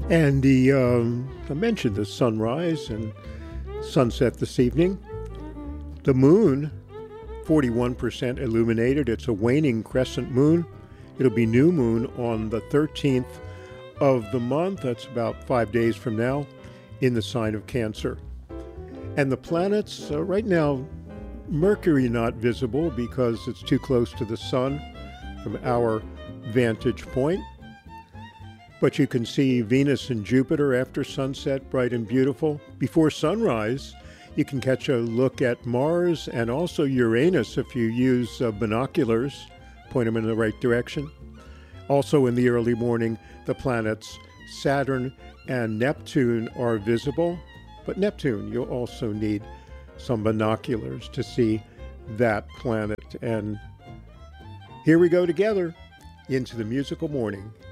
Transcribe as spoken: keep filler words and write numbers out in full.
And the um, I mentioned the sunrise and sunset this evening. The moon, forty-one percent illuminated. It's a waning crescent moon. It'll be new moon on the thirteenth of the month. That's about five days from now in the sign of Cancer. And the planets, uh, right now, Mercury not visible because it's too close to the sun from our vantage point. But you can see Venus and Jupiter after sunset, bright and beautiful. Before sunrise, you can catch a look at Mars and also Uranus if you use uh, binoculars, point them in the right direction. Also in the early morning, the planets Saturn and Neptune are visible. But Neptune, you'll also need some binoculars to see that planet. And here we go together into the musical morning.